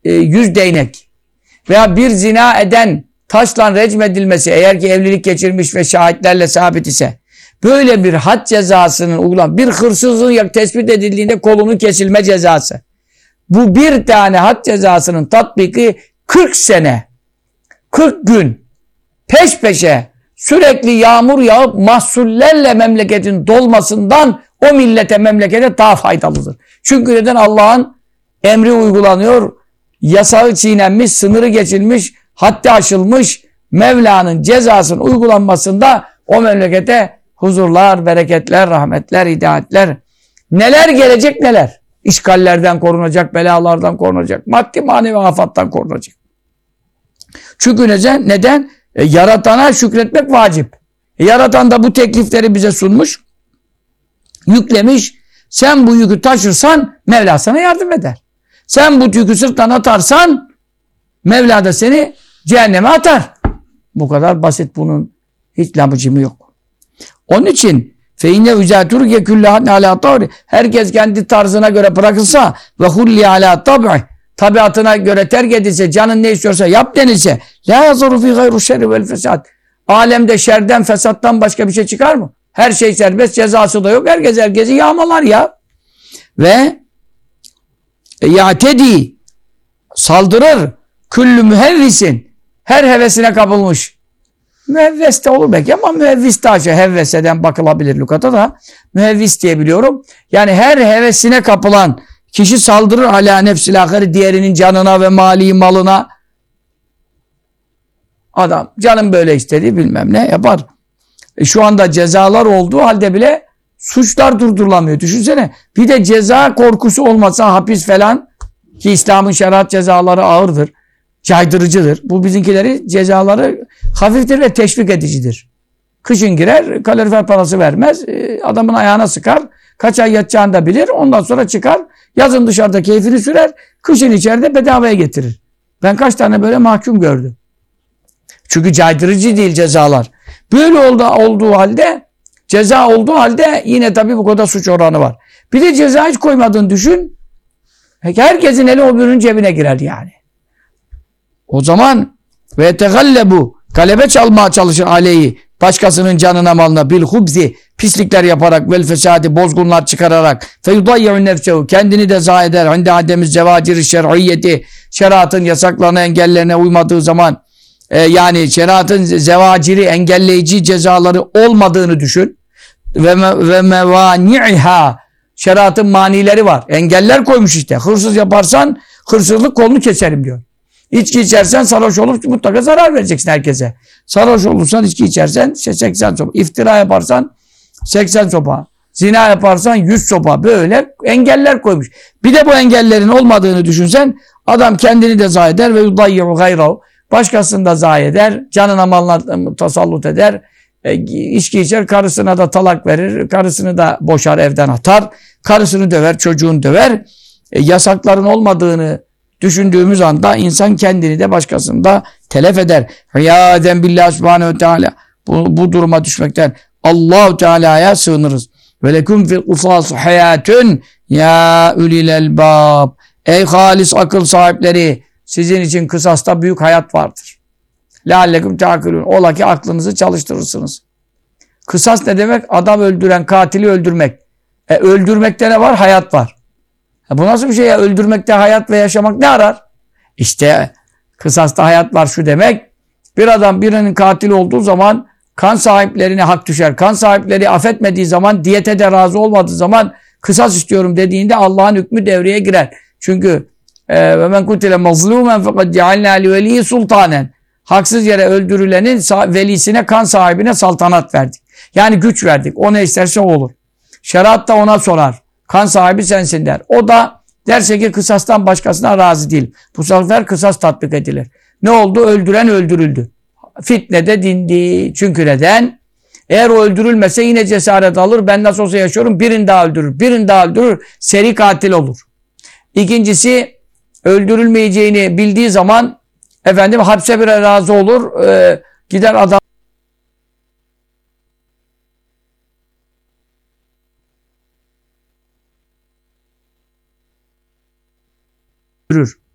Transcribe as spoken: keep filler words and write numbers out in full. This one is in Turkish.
e, yüz değnek veya bir zina eden taşla recmedilmesi eğer ki evlilik geçirmiş ve şahitlerle sabit ise böyle bir had cezasının uygulan bir hırsızlığın tespit edildiğinde kolunun kesilme cezası. Bu bir tane had cezasının tatbiki kırk sene, kırk gün peş peşe sürekli yağmur yağıp mahsullerle memleketin dolmasından o millete, memlekete daha faydalıdır. Çünkü neden? Allah'ın emri uygulanıyor, yasağı çiğnenmiş, sınırı geçilmiş, haddi aşılmış, Mevla'nın cezasının uygulanmasında o memlekete huzurlar, bereketler, rahmetler, hidayetler, neler gelecek neler. İşgallerden korunacak, belalardan korunacak, maddi manevi afattan korunacak. Çünkü neden? Neden? E, yaratana şükretmek vacip. E, yaratan da bu teklifleri bize sunmuş, yüklemiş. Sen bu yükü taşırsan Mevla sana yardım eder. Sen bu yükü sırttan atarsan Mevla da seni cehenneme atar. Bu kadar basit, bunun hiç lamıcımı yok. Onun için feyne üzaturke kullahan ala tavri, herkes kendi tarzına göre bırakılsa ve hulli ala tab'i, tabiatına göre terk edilse, canın ne istiyorsa yap denilse, la yazuru fi gayru şerri vel fesad, alemde şerden fesattan başka bir şey çıkar mı? Her şey serbest, cezası da yok, herkes herkesi yağmalar ya. Ve e, ya'tedi, saldırır küllü mühevvisin, her hevesine kapılmış. Mühevves de olur belki ama mühevvis daha şey, hevveseden bakılabilir lügata da. Mühevvis diye biliyorum. Yani her hevesine kapılan kişi saldırır ala nefsil ahiri, diğerinin canına ve mali malına. Adam canım böyle istedi bilmem ne yapar. E şu anda cezalar olduğu halde bile suçlar durdurulamıyor. Düşünsene, bir de ceza korkusu olmasa hapis falan, ki İslam'ın şeriat cezaları ağırdır, caydırıcıdır. Bu bizimkileri cezaları hafiftir ve teşvik edicidir. Kışın girer, kalorifer parası vermez, adamın ayağına sıkar, kaç ay yatacağını da bilir, ondan sonra çıkar, yazın dışarıda keyfini sürer, kışın içeride bedavaya getirir. Ben kaç tane böyle mahkum gördüm. Çünkü caydırıcı değil cezalar. Böyle oldu, olduğu halde, ceza olduğu halde yine tabii bu kadar suç oranı var. Bir de ceza hiç koymadığını düşün, herkesin eli o birinin cebine girer yani. O zaman ve tegallebu, galebe çalmaya çalışır aleyhi, başkasının canına malına, bil hubzi, pislikler yaparak, vel fesadi, bozgunlar çıkararak, feyudayye'un nefsehu, kendini de zayi eder, inde ademiz zevaciri şer'iyyeti, şeriatın yasaklarına, engellerine uymadığı zaman, e, yani şeriatın zevaciri, engelleyici cezaları olmadığını düşün. Ve, me, ve mevani'iha, şeriatın manileri var, engeller koymuş işte. Hırsız yaparsan hırsızlık kolunu keserim diyor. İçki içersen sarhoş olup mutlaka zarar vereceksin herkese. Sarhoş olursan, içki içersen seksen sopa. İftira yaparsan seksen sopa. Zina yaparsan yüz sopa. Böyle engeller koymuş. Bir de bu engellerin olmadığını düşünsen, adam kendini de zayi eder ve yudayyi'u gayrahu, başkasını da zayi eder. Canına malına tasallut eder. E, içki içer, karısına da talak verir. Karısını da boşar, evden atar. Karısını döver, çocuğunu döver. E, yasakların olmadığını düşündüğümüz anda insan kendini de başkasını da telef eder. Riyaden billahi subhanehu ve teala. Bu, bu duruma düşmekten Allah-u Teala'ya sığınırız. Ve lekum fil kısas hayatun ya ulil elbab. Ey halis akıl sahipleri, sizin için kısasta büyük hayat vardır. Leallekum teakilun. Ola ki aklınızı çalıştırırsınız. Kısas ne demek? Adam öldüren katili öldürmek. E, öldürmekte ne var? Hayat var. E, bu nasıl bir şey ya? Öldürmekte hayat ve yaşamak ne arar? İşte kısasta hayat var şu demek. Bir adam birinin katili olduğu zaman kan sahiplerine hak düşer. Kan sahipleri affetmediği zaman, diyete de razı olmadığı zaman kısas istiyorum dediğinde Allah'ın hükmü devreye girer. Çünkü ve men kutile mazlumen fekad cealna li veliyyi sultanen. Haksız yere öldürülenin velisine, kan sahibine saltanat verdik. Yani güç verdik. O ne isterse o olur. Şeriat da ona sorar. Kan sahibi sensin der. O da derse ki kısastan başkasına razı değil. Bu sefer kısas tatbik edilir. Ne oldu? Öldüren öldürüldü. Fitne de dindi. Çünkü neden? Eğer o öldürülmese yine cesaret alır. Ben nasıl olsa yaşıyorum. Birini daha öldürür. Birini daha öldürür. Seri katil olur. İkincisi, öldürülmeyeceğini bildiği zaman efendim hapse bile razı olur. E, gider adam öldürür.